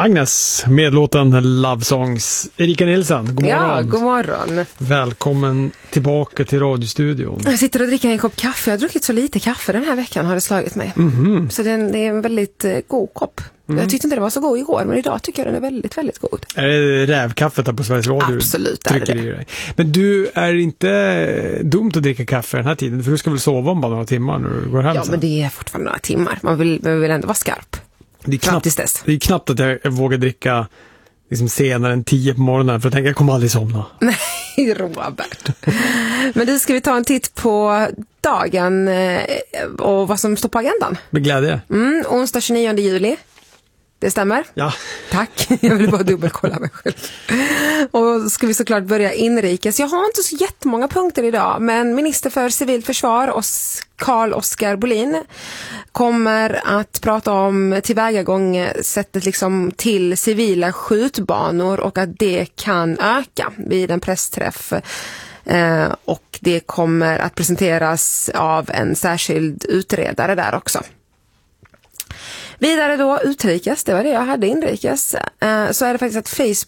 Agnes med låten Love Songs. Erika Nilsson, god morgon. Ja, god morgon. Välkommen tillbaka till radiostudion. Jag sitter och dricker en kopp kaffe. Jag har druckit så lite kaffe den här veckan, har det slagit mig. Så det är en väldigt god kopp. Jag tyckte inte det var så god igår, men idag tycker jag den är väldigt, väldigt god. Är det rävkaffet där på Sveriges Radio? Absolut, är det. I dig. Men du, är inte dumt att dricka kaffe den här tiden? För du ska väl sova om bara några timmar när du går hem sen? Men det är fortfarande några timmar. Man vill ändå vara skarp. Det är knappt att jag vågar dricka liksom senare än 10 på morgonen, för jag tänker jag kommer aldrig somna. Nej, Robert. Men du, ska vi ta en titt på dagen och vad som står på agendan? Med glädje. Onsdag 29 juli. Det stämmer? Ja. Tack, jag vill bara dubbelkolla mig själv. Och ska vi såklart börja inrikes. Jag har inte så jättemånga punkter idag, men minister för civilt försvar Carl-Oskar Bolin kommer att prata om tillvägagångssättet liksom till civila skjutbanor och att det kan öka vid en pressträff. Och det kommer att presenteras av en särskild utredare där också. Vidare då utrikes, det var det jag hade inrikes, så är det faktiskt att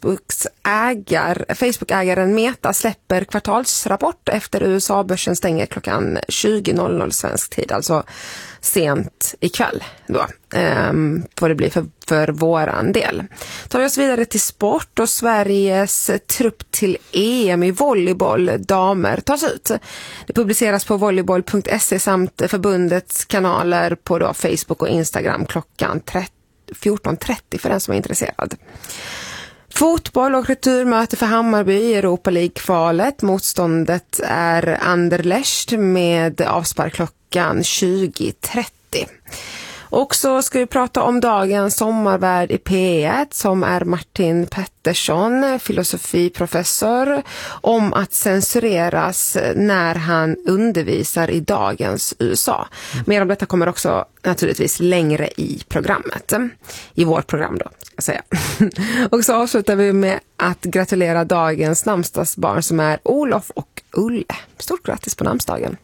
Facebook-ägaren Meta släpper kvartalsrapport efter USA-börsen stänger klockan 20.00 svensk tid, alltså sent ikväll då, får det bli för våran del. Tar vi oss vidare till sport och Sveriges trupp till EM i volleyboll damer tas ut. Det publiceras på volleyboll.se samt förbundets kanaler på då Facebook och Instagram klockan 14.30 för den som är intresserad. Fotboll och returmöte för Hammarby i Europa League-kvalet. Motståndet är Anderlecht med avspark klockan 20.30. Och så ska vi prata om dagens sommarvärd i P1 som är Martin Pettersson, filosofiprofessor, om att censureras när han undervisar i dagens USA. Mer om detta kommer också naturligtvis längre i programmet. I vårt program då, ska jag säga. Och så avslutar vi med att gratulera dagens namnsdagsbarn som är Olof och Ulle. Stort grattis på namnsdagen.